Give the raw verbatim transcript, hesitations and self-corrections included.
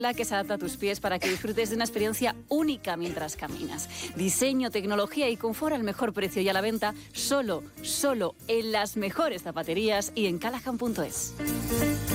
La que se adapta a tus pies para que disfrutes de una experiencia única mientras caminas. Diseño, tecnología y confort al mejor precio y a la venta solo, solo en las mejores zapaterías y en callahan punto es.